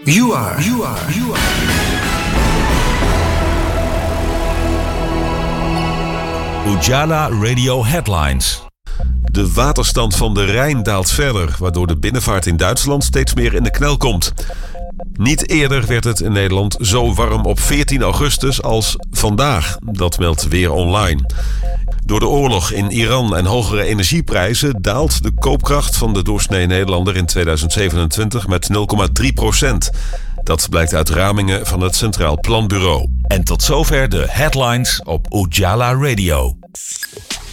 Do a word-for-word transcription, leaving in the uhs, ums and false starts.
You are. You are. You are. Ujala Radio Headlines. De waterstand van de Rijn daalt verder, waardoor de binnenvaart in Duitsland steeds meer in de knel komt. Niet eerder werd het in Nederland zo warm op veertien augustus als vandaag, dat meldt Weer Online. Door de oorlog in Iran en hogere energieprijzen daalt de koopkracht van de doorsnee Nederlander in tweeduizend zevenentwintig met nul komma drie procent. Dat blijkt uit ramingen van het Centraal Planbureau. En tot zover de headlines op Ujala Radio.